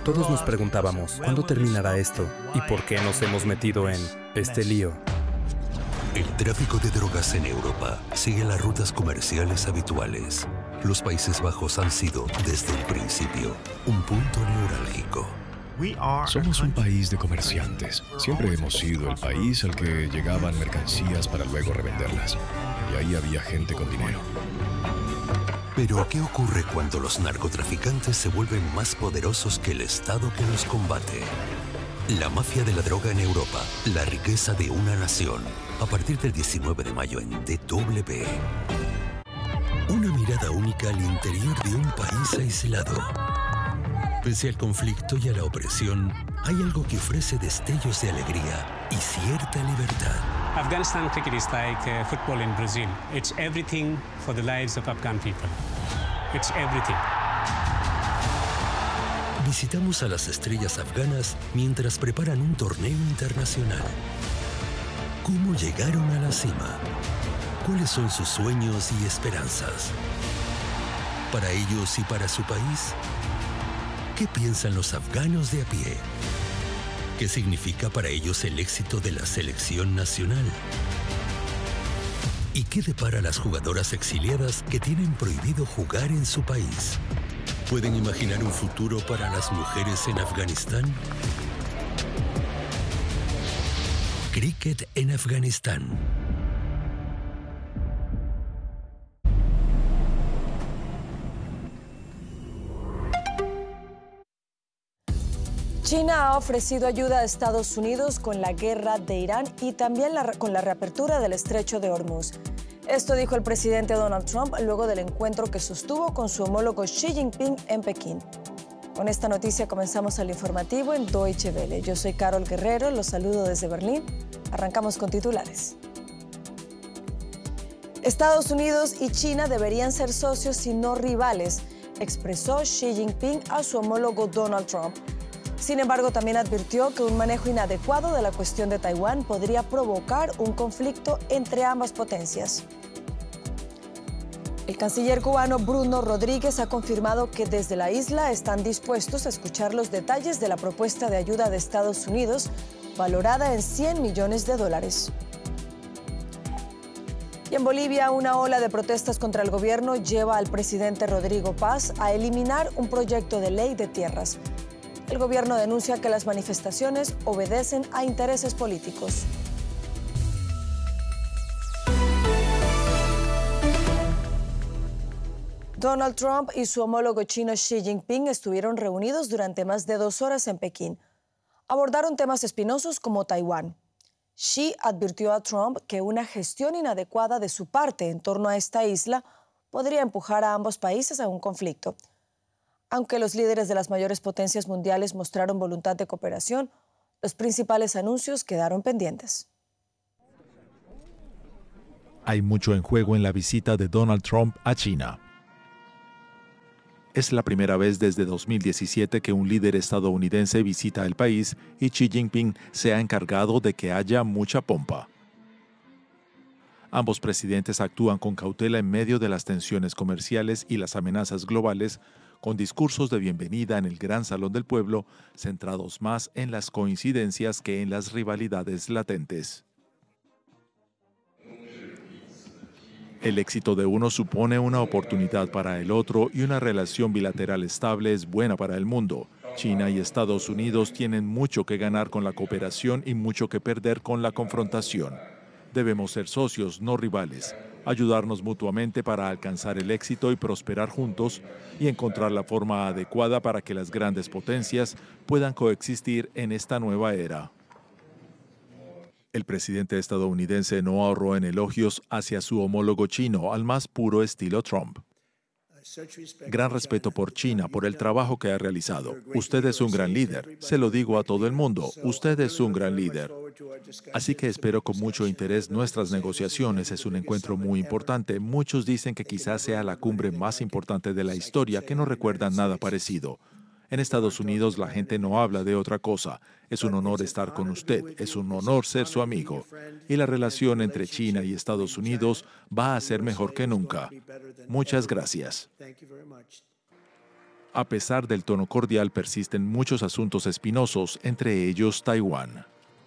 Todos nos preguntábamos, ¿cuándo terminará esto? ¿Y por qué nos hemos metido en este lío? El tráfico de drogas en Europa sigue las rutas comerciales habituales. Los Países Bajos han sido, desde el principio, un punto neurálgico. Somos un país de comerciantes. Siempre hemos sido el país al que llegaban mercancías para luego revenderlas. Y ahí había gente con dinero. Pero, ¿qué ocurre cuando los narcotraficantes se vuelven más poderosos que el Estado que los combate? La mafia de la droga en Europa, la riqueza de una nación. A partir del 19 de mayo en DW. Una mirada única al interior de un país aislado. Pese al conflicto y a la opresión, hay algo que ofrece destellos de alegría y cierta libertad. Afghanistan cricket is like football in Brazil. It's everything for the lives of Afghan people. It's everything. Visitamos a las estrellas afganas mientras preparan un torneo internacional. ¿Cómo llegaron a la cima? ¿Cuáles son sus sueños y esperanzas? Para ellos y para su país, ¿qué piensan los afganos de a pie? ¿Qué significa para ellos el éxito de la selección nacional? ¿Y qué depara a las jugadoras exiliadas que tienen prohibido jugar en su país? ¿Pueden imaginar un futuro para las mujeres en Afganistán? Cricket en Afganistán. China ha ofrecido ayuda a Estados Unidos con la guerra de Irán y también con la reapertura del estrecho de Hormuz. Esto dijo el presidente Donald Trump luego del encuentro que sostuvo con su homólogo Xi Jinping en Pekín. Con esta noticia comenzamos el informativo en Deutsche Welle. Yo soy Carol Guerrero, los saludo desde Berlín. Arrancamos con titulares. Estados Unidos y China deberían ser socios y no rivales, expresó Xi Jinping a su homólogo Donald Trump. Sin embargo, también advirtió que un manejo inadecuado de la cuestión de Taiwán podría provocar un conflicto entre ambas potencias. El canciller cubano Bruno Rodríguez ha confirmado que desde la isla están dispuestos a escuchar los detalles de la propuesta de ayuda de Estados Unidos, valorada en $100 millones. Y en Bolivia, una ola de protestas contra el gobierno lleva al presidente Rodrigo Paz a eliminar un proyecto de ley de tierras. El gobierno denuncia que las manifestaciones obedecen a intereses políticos. Donald Trump y su homólogo chino Xi Jinping estuvieron reunidos durante más de 2 horas en Pekín. Abordaron temas espinosos como Taiwán. Xi advirtió a Trump que una gestión inadecuada de su parte en torno a esta isla podría empujar a ambos países a un conflicto. Aunque los líderes de las mayores potencias mundiales mostraron voluntad de cooperación, los principales anuncios quedaron pendientes. Hay mucho en juego en la visita de Donald Trump a China. Es la primera vez desde 2017 que un líder estadounidense visita el país y Xi Jinping se ha encargado de que haya mucha pompa. Ambos presidentes actúan con cautela en medio de las tensiones comerciales y las amenazas globales, con discursos de bienvenida en el Gran Salón del Pueblo, centrados más en las coincidencias que en las rivalidades latentes. El éxito de uno supone una oportunidad para el otro y una relación bilateral estable es buena para el mundo. China y Estados Unidos tienen mucho que ganar con la cooperación y mucho que perder con la confrontación. Debemos ser socios, no rivales, ayudarnos mutuamente para alcanzar el éxito y prosperar juntos y encontrar la forma adecuada para que las grandes potencias puedan coexistir en esta nueva era. El presidente estadounidense no ahorró en elogios hacia su homólogo chino al más puro estilo Trump. Gran respeto por China, por el trabajo que ha realizado. Usted es un gran líder. Se lo digo a todo el mundo. Usted es un gran líder. Así que espero con mucho interés nuestras negociaciones. Es un encuentro muy importante. Muchos dicen que quizás sea la cumbre más importante de la historia, que no recuerdan nada parecido. En Estados Unidos la gente no habla de otra cosa. Es un honor estar con usted, es un honor ser su amigo. Y la relación entre China y Estados Unidos va a ser mejor que nunca. Muchas gracias. A pesar del tono cordial, persisten muchos asuntos espinosos, entre ellos Taiwán.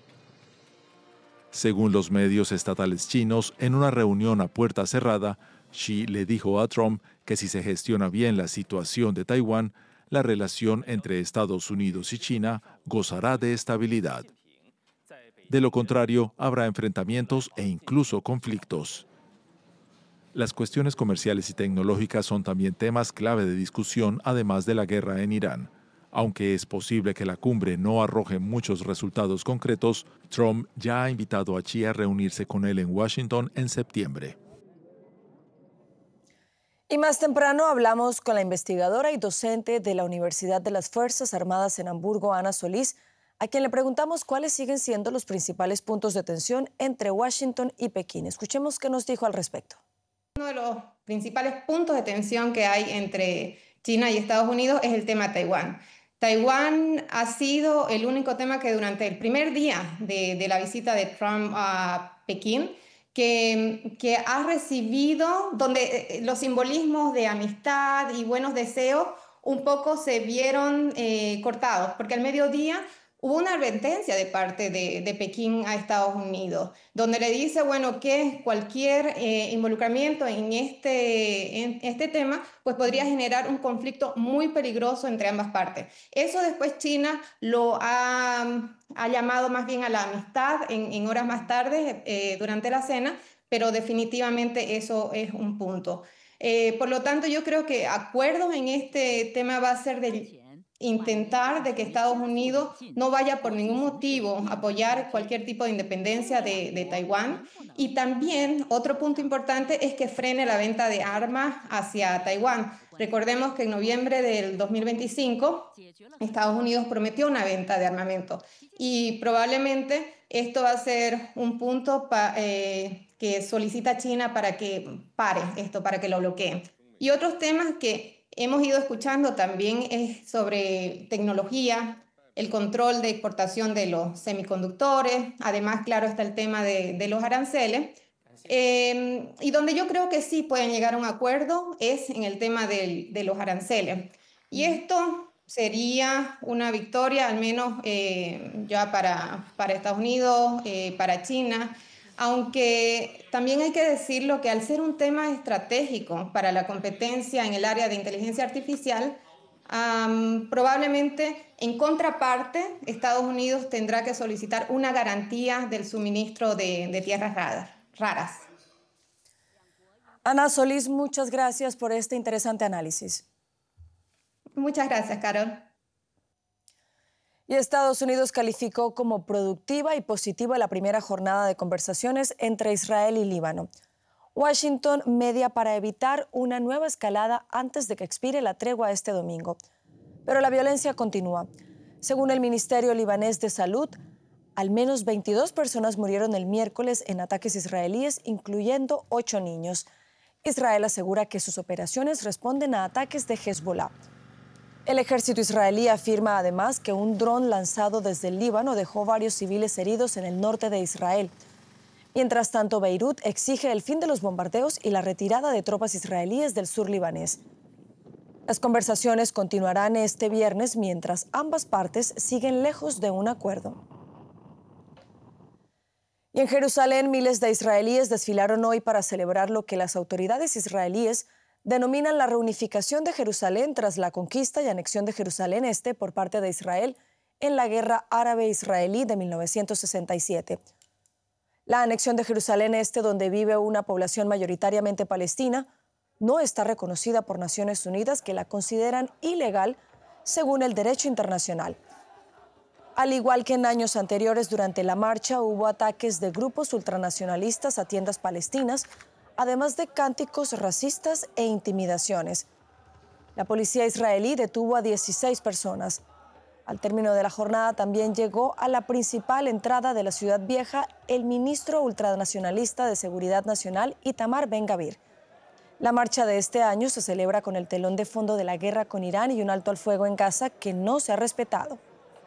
Según los medios estatales chinos, en una reunión a puerta cerrada, Xi le dijo a Trump que si se gestiona bien la situación de Taiwán, la relación entre Estados Unidos y China gozará de estabilidad. De lo contrario, habrá enfrentamientos e incluso conflictos. Las cuestiones comerciales y tecnológicas son también temas clave de discusión, además de la guerra en Irán. Aunque es posible que la cumbre no arroje muchos resultados concretos, Trump ya ha invitado a Xi a reunirse con él en Washington en septiembre. Y más temprano hablamos con la investigadora y docente de la Universidad de las Fuerzas Armadas en Hamburgo, Ana Solís, a quien le preguntamos cuáles siguen siendo los principales puntos de tensión entre Washington y Pekín. Escuchemos qué nos dijo al respecto. Uno de los principales puntos de tensión que hay entre China y Estados Unidos es el tema Taiwán. Taiwán ha sido el único tema que durante el primer día de la visita de Trump a Pekín, que ha recibido, donde los simbolismos de amistad y buenos deseos un poco se vieron cortados, porque al mediodía hubo una advertencia de parte de Pekín a Estados Unidos, donde le dice, bueno, que cualquier involucramiento en este tema pues podría generar un conflicto muy peligroso entre ambas partes. Eso después China lo ha llamado más bien a la amistad en horas más tarde durante la cena, pero definitivamente eso es un punto. Por lo tanto, yo creo que acuerdos en este tema va a ser de intentar de que Estados Unidos no vaya por ningún motivo a apoyar cualquier tipo de independencia de Taiwán. Y también otro punto importante es que frene la venta de armas hacia Taiwán. Recordemos que en noviembre del 2025 Estados Unidos prometió una venta de armamento y probablemente esto va a ser un punto que solicita China para que pare esto, para que lo bloqueen. Y otros temas que hemos ido escuchando también es sobre tecnología, el control de exportación de los semiconductores, además, claro, está el tema de los aranceles, y donde yo creo que sí pueden llegar a un acuerdo es en el tema de los aranceles. Y esto sería una victoria, al menos ya para Estados Unidos, para China, aunque también hay que decirlo que al ser un tema estratégico para la competencia en el área de inteligencia artificial, probablemente en contraparte Estados Unidos tendrá que solicitar una garantía del suministro de tierras raras. Ana Solís, muchas gracias por este interesante análisis. Muchas gracias, Carol. Y Estados Unidos calificó como productiva y positiva la primera jornada de conversaciones entre Israel y Líbano. Washington media para evitar una nueva escalada antes de que expire la tregua este domingo. Pero la violencia continúa. Según el Ministerio Libanés de Salud, al menos 22 personas murieron el miércoles en ataques israelíes, incluyendo 8 niños. Israel asegura que sus operaciones responden a ataques de Hezbollah. El ejército israelí afirma además que un dron lanzado desde el Líbano dejó varios civiles heridos en el norte de Israel. Mientras tanto, Beirut exige el fin de los bombardeos y la retirada de tropas israelíes del sur libanés. Las conversaciones continuarán este viernes mientras ambas partes siguen lejos de un acuerdo. Y en Jerusalén, miles de israelíes desfilaron hoy para celebrar lo que las autoridades israelíes denominan la reunificación de Jerusalén tras la conquista y anexión de Jerusalén Este por parte de Israel en la Guerra Árabe-Israelí de 1967. La anexión de Jerusalén Este, donde vive una población mayoritariamente palestina, no está reconocida por Naciones Unidas, que la consideran ilegal según el derecho internacional. Al igual que en años anteriores, durante la marcha hubo ataques de grupos ultranacionalistas a tiendas palestinas, además de cánticos racistas e intimidaciones. La policía israelí detuvo a 16 personas. Al término de la jornada también llegó a la principal entrada de la Ciudad Vieja el ministro ultranacionalista de Seguridad Nacional, Itamar Ben-Gavir. La marcha de este año se celebra con el telón de fondo de la guerra con Irán y un alto al fuego en Gaza que no se ha respetado.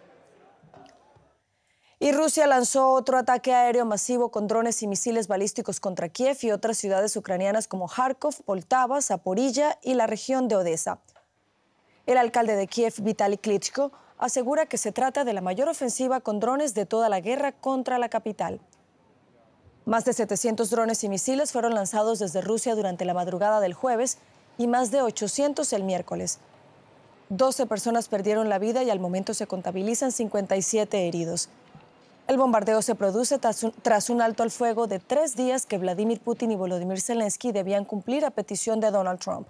Y Rusia lanzó otro ataque aéreo masivo con drones y misiles balísticos contra Kiev y otras ciudades ucranianas como Kharkov, Poltava, Zaporilla y la región de Odesa. El alcalde de Kiev, Vitaly Klitschko, asegura que se trata de la mayor ofensiva con drones de toda la guerra contra la capital. Más de 700 drones y misiles fueron lanzados desde Rusia durante la madrugada del jueves y más de 800 el miércoles. 12 personas perdieron la vida y al momento se contabilizan 57 heridos. El bombardeo se produce tras un alto al fuego de 3 días que Vladimir Putin y Volodymyr Zelensky debían cumplir a petición de Donald Trump.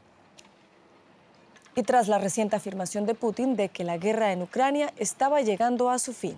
Y tras la reciente afirmación de Putin de que la guerra en Ucrania estaba llegando a su fin.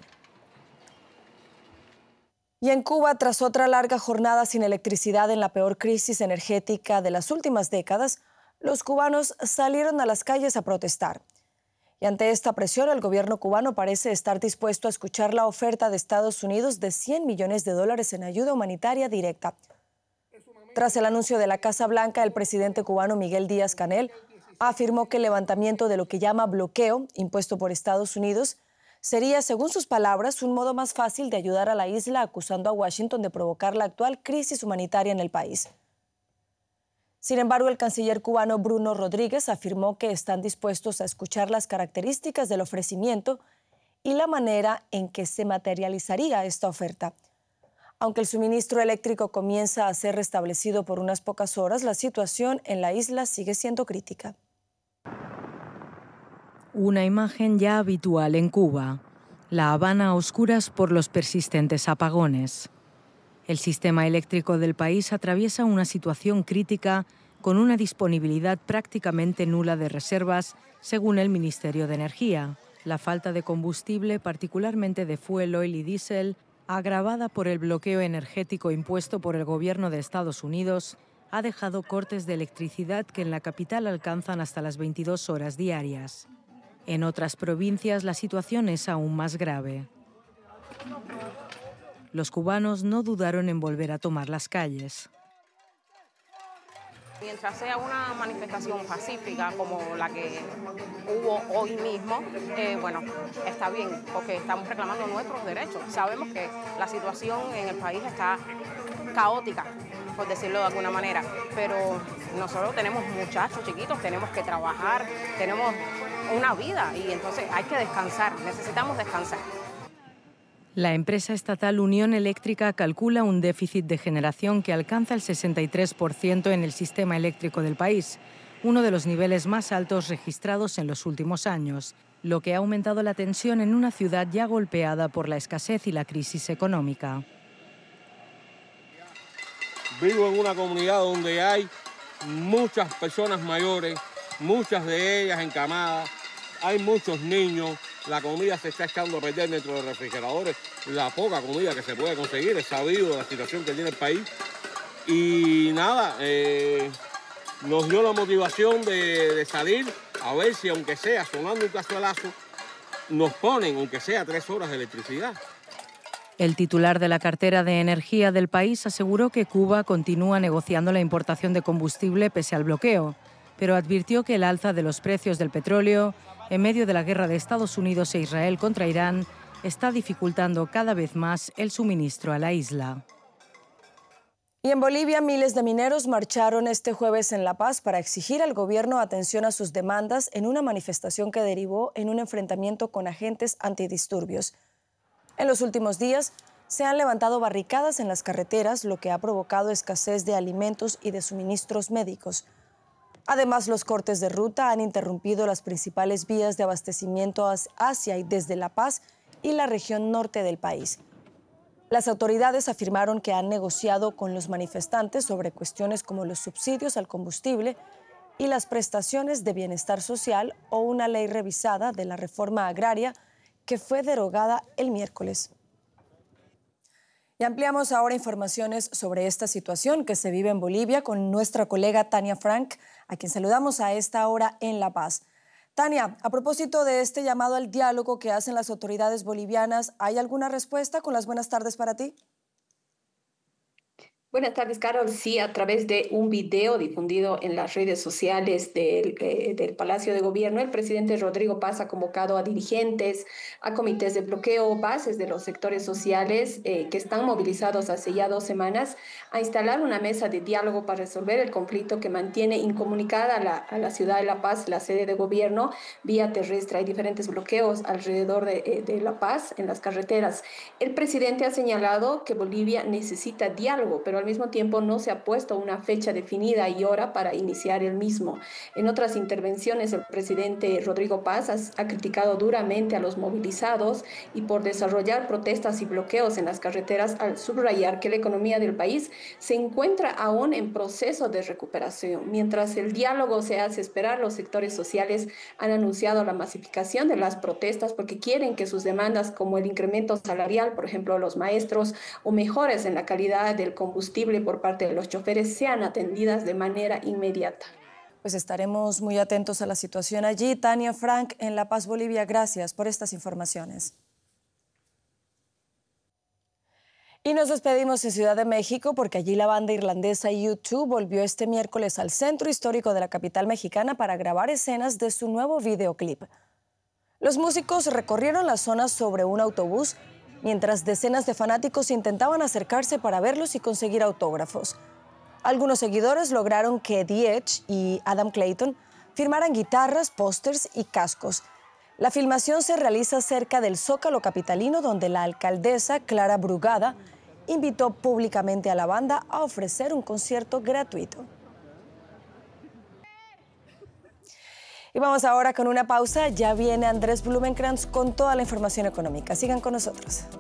Y en Cuba, tras otra larga jornada sin electricidad en la peor crisis energética de las últimas décadas, los cubanos salieron a las calles a protestar. Y ante esta presión, el gobierno cubano parece estar dispuesto a escuchar la oferta de Estados Unidos de $100 millones en ayuda humanitaria directa. Tras el anuncio de la Casa Blanca, el presidente cubano Miguel Díaz-Canel afirmó que el levantamiento de lo que llama bloqueo, impuesto por Estados Unidos, sería, según sus palabras, un modo más fácil de ayudar a la isla, acusando a Washington de provocar la actual crisis humanitaria en el país. Sin embargo, el canciller cubano Bruno Rodríguez afirmó que están dispuestos a escuchar las características del ofrecimiento y la manera en que se materializaría esta oferta. Aunque el suministro eléctrico comienza a ser restablecido por unas pocas horas, la situación en la isla sigue siendo crítica. Una imagen ya habitual en Cuba, La Habana a oscuras por los persistentes apagones. El sistema eléctrico del país atraviesa una situación crítica con una disponibilidad prácticamente nula de reservas, según el Ministerio de Energía. La falta de combustible, particularmente de fuel, oil y diésel, agravada por el bloqueo energético impuesto por el gobierno de Estados Unidos, ha dejado cortes de electricidad que en la capital alcanzan hasta las 22 horas diarias. En otras provincias la situación es aún más grave. Los cubanos no dudaron en volver a tomar las calles. Mientras sea una manifestación pacífica como la que hubo hoy mismo, bueno, está bien, porque estamos reclamando nuestros derechos. Sabemos que la situación en el país está caótica, por decirlo de alguna manera, pero nosotros tenemos muchachos chiquitos, tenemos que trabajar, tenemos una vida y entonces hay que descansar, necesitamos descansar. La empresa estatal Unión Eléctrica calcula un déficit de generación que alcanza el 63% en el sistema eléctrico del país, uno de los niveles más altos registrados en los últimos años, lo que ha aumentado la tensión en una ciudad ya golpeada por la escasez y la crisis económica. Vivo en una comunidad donde hay muchas personas mayores, muchas de ellas encamadas, hay muchos niños. La comida se está echando a perder dentro de los refrigeradores, la poca comida que se puede conseguir, es sabido la situación que tiene el país. Y nada, nos dio la motivación de salir a ver si, aunque sea sonando un cazuelazo, nos ponen, aunque sea 3 horas de electricidad. El titular de la cartera de energía del país aseguró que Cuba continúa negociando la importación de combustible pese al bloqueo, pero advirtió que el alza de los precios del petróleo en medio de la guerra de Estados Unidos e Israel contra Irán está dificultando cada vez más el suministro a la isla. Y en Bolivia, miles de mineros marcharon este jueves en La Paz para exigir al gobierno atención a sus demandas en una manifestación que derivó en un enfrentamiento con agentes antidisturbios. En los últimos días se han levantado barricadas en las carreteras, lo que ha provocado escasez de alimentos y de suministros médicos. Además, los cortes de ruta han interrumpido las principales vías de abastecimiento hacia y desde La Paz y la región norte del país. Las autoridades afirmaron que han negociado con los manifestantes sobre cuestiones como los subsidios al combustible y las prestaciones de bienestar social o una ley revisada de la reforma agraria que fue derogada el miércoles. Y ampliamos ahora informaciones sobre esta situación que se vive en Bolivia con nuestra colega Tania Frank, a quien saludamos a esta hora en La Paz. Tania, a propósito de este llamado al diálogo que hacen las autoridades bolivianas, ¿hay alguna respuesta? Con las buenas tardes para ti. Buenas tardes, Carol. Sí, a través de un video difundido en las redes sociales del Palacio de Gobierno, el presidente Rodrigo Paz ha convocado a dirigentes, a comités de bloqueo, bases de los sectores sociales que están movilizados hace ya 2 semanas a instalar una mesa de diálogo para resolver el conflicto que mantiene incomunicada a la ciudad de La Paz, la sede de gobierno, vía terrestre. Hay diferentes bloqueos alrededor de La Paz en las carreteras. El presidente ha señalado que Bolivia necesita diálogo, pero al mismo tiempo no se ha puesto una fecha definida y hora para iniciar el mismo. En otras intervenciones, el presidente Rodrigo Paz ha criticado duramente a los movilizados y por desarrollar protestas y bloqueos en las carreteras, al subrayar que la economía del país se encuentra aún en proceso de recuperación. Mientras el diálogo se hace esperar, los sectores sociales han anunciado la masificación de las protestas porque quieren que sus demandas, como el incremento salarial, por ejemplo, los maestros, o mejoras en la calidad del combustible por parte de los choferes, sean atendidas de manera inmediata. Pues estaremos muy atentos a la situación allí. Tania Frank, en La Paz, Bolivia, gracias por estas informaciones. Y nos despedimos en Ciudad de México porque allí la banda irlandesa U2 volvió este miércoles al centro histórico de la capital mexicana para grabar escenas de su nuevo videoclip. Los músicos recorrieron la zona sobre un autobús mientras decenas de fanáticos intentaban acercarse para verlos y conseguir autógrafos. Algunos seguidores lograron que The Edge y Adam Clayton firmaran guitarras, pósters y cascos. La filmación se realiza cerca del Zócalo capitalino, donde la alcaldesa Clara Brugada invitó públicamente a la banda a ofrecer un concierto gratuito. Y vamos ahora con una pausa. Ya viene Andrés Blumenkrantz con toda la información económica. Sigan con nosotros.